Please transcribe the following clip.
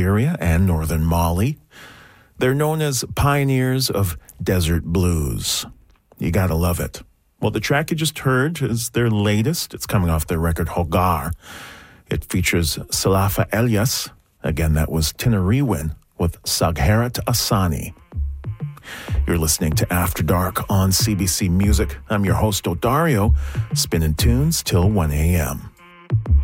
Nigeria and northern Mali. They're known as pioneers of desert blues. You gotta love it. Well, the track you just heard is their latest. It's coming off their record Hogar. It features Salafa Elias. Again, that was Tinariwen with Sagheret Asani. You're listening to After Dark on CBC Music. I'm your host, Odario, spinning tunes till 1 a.m.